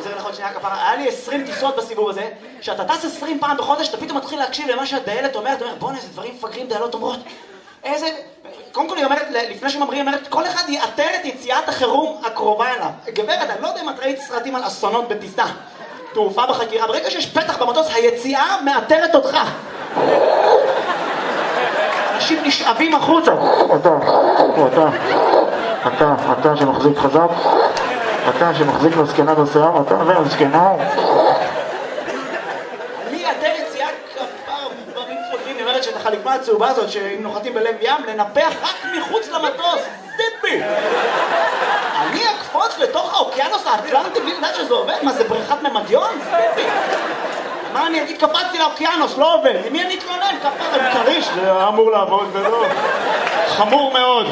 חוזר לך עוד שנייה כפרה, היה לי 20 טיסות בסיבוב הזה, שאתה טס 20 פעם בחודש, אתה פתאום מתחיל להקשיב למה שהדיילת אומרת, אתה אומר, בוא'נה, איזה דברים מפגרים דיילות אומרות. איזה... קודם כל היא אומרת, לפני שממריאים, אומרת, כל אחד יאתר את יציאת החירום הקרובה אליו. גברת, אני לא יודע אם את ראית סרטים על אסונות בטיסה, תעופה בחקירה, ברגע שיש פתח במטוס, היציאה מאתרת אותך. אנשים נשאבים החוצה. אתה שמחזיק חזק, אתה שמחזיק לזקנה בשיער, אתה והזקנה. מי יאתר יציאה כפר דברים מפגרים? היא אומרת שאת החליפה הצהובה הזאת, שאם נוחתים בלב ים, לנפח רק מחוץ למטוס. טיפי! אני אקפוץ לתוך האוקיינוס האטלנטי בלי לדעת שזה עובד? מה, זה בריכת ממדיון? טיפי! מה אני אגיד? קפצתי לאוקיינוס, לא עובד. למי אני אתלונן? כפר עם קריש. זה אמור לעבוד ולא. חמור מאוד.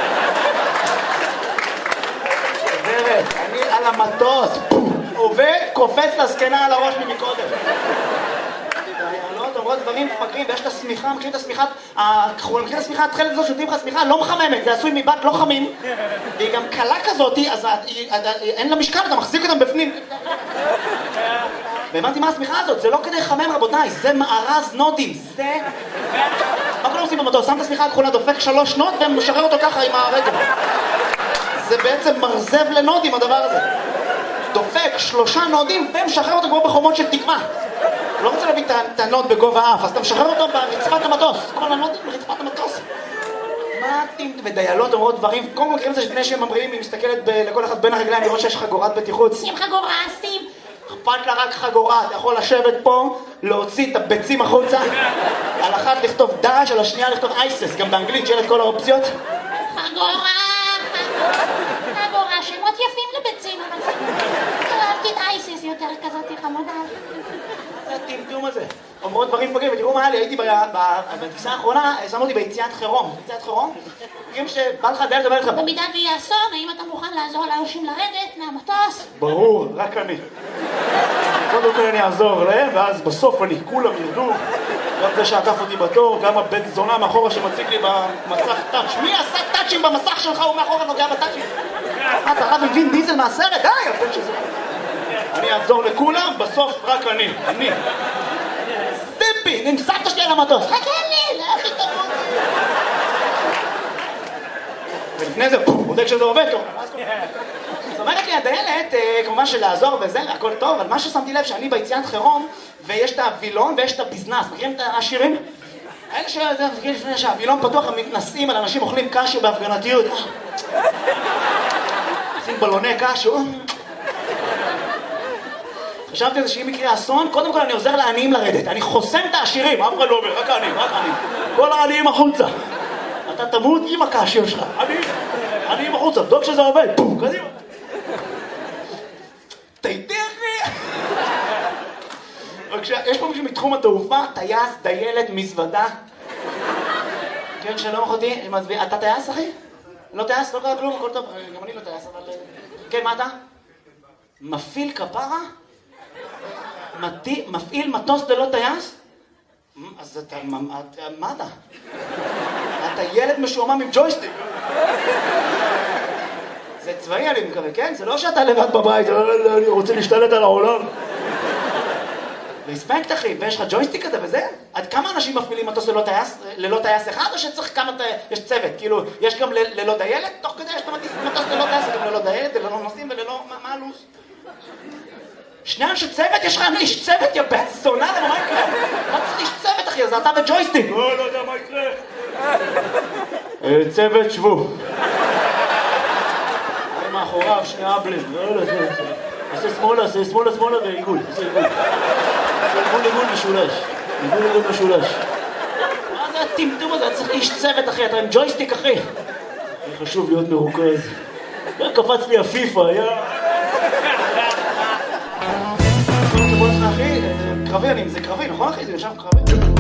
גברת, אני על המטוס. עובד, קופץ לזקנה על הראש ממקודם. דיילות אומרות דברים מפגרים, ויש את השמיכה, מכירים את השמיכה, מכירים את השמיכה, התחלת הזאת שותים לך שמיכה, לא מחממת, זה עשוי מבת לא חמים, והיא גם קלה כזאת, אז אין לה משקל, אתה מחזיק אותם בפנים. והבנתי מה השמיכה הזאת, זה לא כדי לחמם רבותיי, זה מארז נודים, זה... מה כולם עושים במטוס? שם את השמיכה הכחולה, דופק 3 נוד ומשחרר אותו ככה עם הרגל. זה בעצם מרזב לנודים הדבר הזה. דופק 3 נודים ומשחרר אותו כמו בחומות של תקווה. לא רוצה להביא את הנוד בגובה אף, אז אתה משחרר אותו ברצפת המטוס. כל הנודים ברצפת המטוס. מה אתם ודיילות אומרות דברים? קודם כל מכירים את זה לפני שהם ממריאים, היא מסתכלת לכל אחד בין הרגליים לראות שיש חגורת בטיחות. שים חגורה, שים. אכפת לה רק חגורה, אתה יכול לשבת פה, להוציא את הביצים החוצה, על אחת לכתוב דש, על השנייה לכתוב אייסס, גם באנגלית שיהיה את כל האופציות. חגורה, חגורה, שמות יפים לביצים, אבל אהבתי את אייסס יותר כזאת חמודה. זה הטמטום הזה. אומרות דברים מפגרים, ותראו מה היה לי, הייתי בטיסה האחרונה, שמו אותי ביציאת חירום. ביציאת חירום? תראים שבא לך דיילת, אומר לך... במידה ויהיה אסון, האם אתה מוכן לעזור לאנשים לרדת מהמטוס? ברור, רק אני. קודם כל אני אעזור להם, ואז בסוף אני, כולם ירדו. גם זה שעקף אותי בתור, גם הבית זונה מאחורה שמציג לי במסך טאץ'. מי עשה טאצ'ים במסך שלך? הוא מאחורה נוגע בטאצ'ים. אתה רב עם וין דיזל מהסרט? די, הבן שזה... אני אעזור לכולם, בסוף רק אני. סטיפי, נמסעת שלי על המטוס. חכה לי, לאחי תמות. ולפני זה, בודק שזה עובד. זאת אומרת לי, הדיילת, כמובן שלעזור וזה, הכל טוב, אבל מה ששמתי לב שאני ביציאת חירום, ויש את הווילון ויש את הביזנס. מכירים את העשירים? האלה לפני שהווילון פתוח, הם מתנסים על אנשים אוכלים קשו בהפגנתיות. עושים בלוני קשו. חשבתי על זה שאם יקרה אסון, קודם כל אני עוזר לעניים לרדת. אני חוסם את העשירים, אף אחד לא אומר, רק אני. כל העניים החוצה. אתה תמות עם הקשו שלך. עניים החוצה, בדוק שזה עובד. בום, קדימה. תיתך לי. יש פה מישהו מתחום התעופה, טייס, דיילת, מזוודה. כן, שלום אחותי, אתה טייס אחי? לא טייס? לא קרה כלום, הכל טוב. גם אני לא טייס, אבל... כן, מה אתה? מפעיל כפרה? מפעיל מטוס ללא טייס? אז אתה... מה אתה? אתה ילד משועמם עם ג'ויסטיק. זה צבאי אני מקווה, כן? זה לא שאתה לבד בבית, אני רוצה להשתלט על העולם. רספקט אחי, ויש לך ג'ויסטיק כזה וזה? עד כמה אנשים מפעילים מטוס ללא טייס אחד, או שצריך כמה... יש צוות, כאילו, יש גם ללא דיילת? תוך כדי יש מטוס ללא טייס, גם ללא דיילת, ללא נוסעים וללא... מה הלו"ז? שני אנשי צוות? יש לך איש צוות, יא בן זונה, למה מה יקרה? מה צריך איש צוות אחי? אז אתה וג'ויסטיק. לא יודע מה יקרה. צוות שבו. אני מאחוריו, שני אבלים. עושה שמאלה ועיגול. עיגול משולש. עיגול משולש. מה זה הטמטום הזה? צריך איש צוות אחי, אתה עם ג'ויסטיק אחי. חשוב להיות מרוכז. קפץ לי הפיפה, יא. אחי, קרבי, זה קרבי, נכון אחי? זה נשאר קרבי.